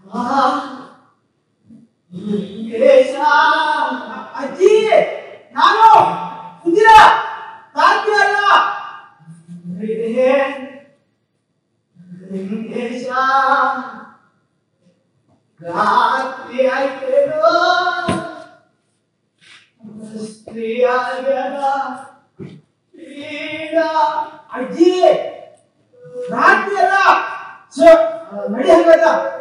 ಅಜ್ಜಿ ನಾನು ಸುಂದಿರ ಸಾಧ್ಯ ಅಲ್ಲ ಲಿಂಗೇಶ ರಾತ್ರಿ ಆಯ್ತೇನೋ ಸ್ತ್ರೀಯಾಗ್ಯದ ಅಜ್ಜಿ ರಾತ್ರಿ ಅಲ್ಲ ನಡಿ ಹಂಗದ